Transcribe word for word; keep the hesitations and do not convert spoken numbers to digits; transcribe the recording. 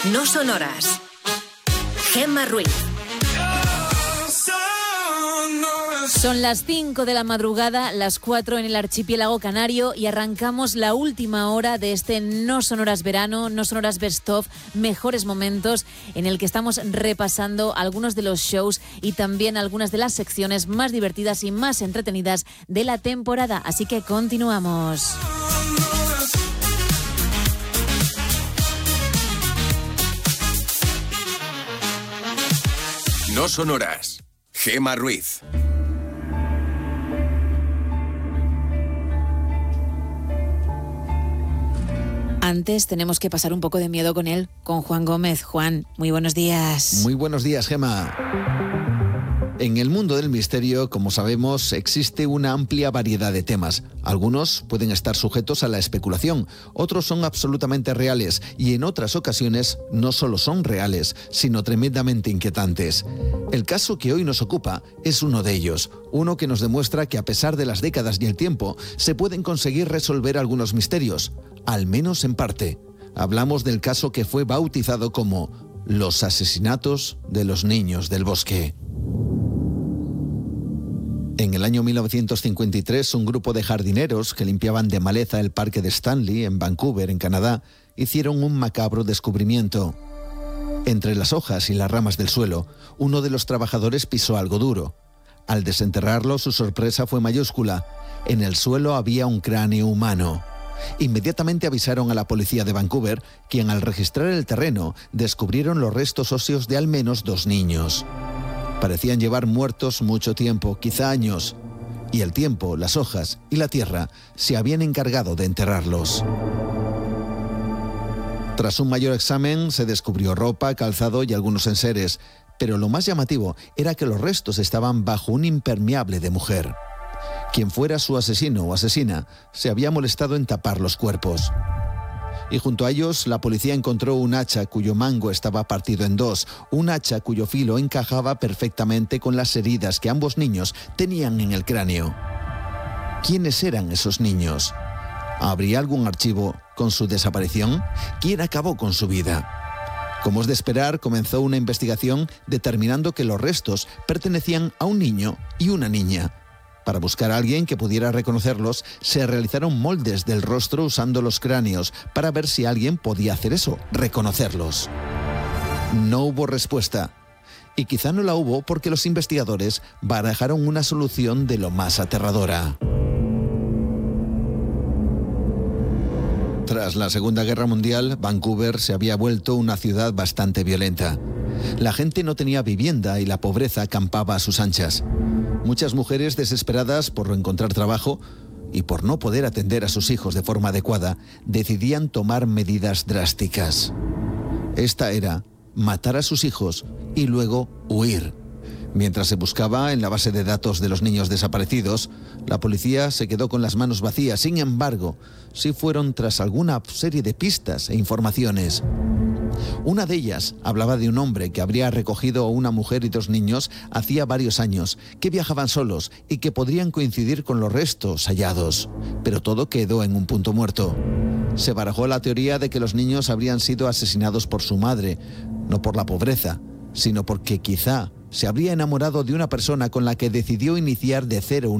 No son horas. Gemma Ruiz. Son las cinco de la madrugada, las cuatro en el archipiélago canario, y arrancamos la última hora de este No son horas verano, No son horas best of, mejores momentos, en el que estamos repasando algunos de los shows y también algunas de las secciones más divertidas y más entretenidas de la temporada. Así que continuamos. No son horas. Gemma Ruiz. Antes tenemos que pasar un poco de miedo con él, con Juan Gómez. Juan, muy buenos días. Muy buenos días, Gemma. En el mundo del misterio, como sabemos, existe una amplia variedad de temas. Algunos pueden estar sujetos a la especulación, otros son absolutamente reales y en otras ocasiones no solo son reales, sino tremendamente inquietantes. El caso que hoy nos ocupa es uno de ellos, uno que nos demuestra que a pesar de las décadas y el tiempo, se pueden conseguir resolver algunos misterios, al menos en parte. Hablamos del caso que fue bautizado como los asesinatos de los niños del bosque. En el año mil novecientos cincuenta y tres, un grupo de jardineros que limpiaban de maleza el parque de Stanley, en Vancouver, en Canadá, hicieron un macabro descubrimiento. Entre las hojas y las ramas del suelo, uno de los trabajadores pisó algo duro. Al desenterrarlo, su sorpresa fue mayúscula. En el suelo había un cráneo humano. Inmediatamente avisaron a la policía de Vancouver, quien al registrar el terreno, descubrieron los restos óseos de al menos dos niños. Parecían llevar muertos mucho tiempo, quizá años, y el tiempo, las hojas y la tierra se habían encargado de enterrarlos. Tras un mayor examen se descubrió ropa, calzado y algunos enseres, pero lo más llamativo era que los restos estaban bajo un impermeable de mujer. Quien fuera su asesino o asesina se había molestado en tapar los cuerpos. Y junto a ellos, la policía encontró un hacha cuyo mango estaba partido en dos, un hacha cuyo filo encajaba perfectamente con las heridas que ambos niños tenían en el cráneo. ¿Quiénes eran esos niños? ¿Habría algún archivo con su desaparición? ¿Quién acabó con su vida? Como es de esperar, comenzó una investigación determinando que los restos pertenecían a un niño y una niña. Para buscar a alguien que pudiera reconocerlos, se realizaron moldes del rostro usando los cráneos para ver si alguien podía hacer eso, reconocerlos. No hubo respuesta. Y quizá no la hubo porque los investigadores barajaron una solución de lo más aterradora. Tras la Segunda Guerra Mundial, Vancouver se había vuelto una ciudad bastante violenta. La gente no tenía vivienda y la pobreza campaba a sus anchas. Muchas mujeres, desesperadas por no encontrar trabajo y por no poder atender a sus hijos de forma adecuada, decidían tomar medidas drásticas. Esta era matar a sus hijos y luego huir. Mientras se buscaba en la base de datos de los niños desaparecidos, la policía se quedó con las manos vacías. Sin embargo, sí fueron tras alguna serie de pistas e informaciones. Una de ellas hablaba de un hombre que habría recogido a una mujer y dos niños hacía varios años, que viajaban solos y que podrían coincidir con los restos hallados. Pero todo quedó en un punto muerto. Se barajó la teoría de que los niños habrían sido asesinados por su madre, no por la pobreza, sino porque quizá se habría enamorado de una persona con la que decidió iniciar de cero una